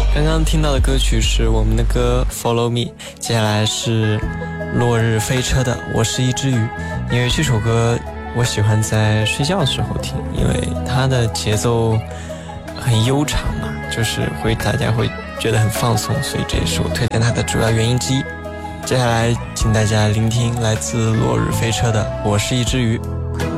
刚刚听到的歌曲是我们的歌 Follow Me， 接下来是落日飞车的我是一只鱼。因为这首歌我喜欢在睡觉的时候听，因为它的节奏很悠长嘛，就是大家会觉得很放松，所以这也是我推荐它的主要原因之一。接下来请大家聆听来自落日飞车的我是一只鱼。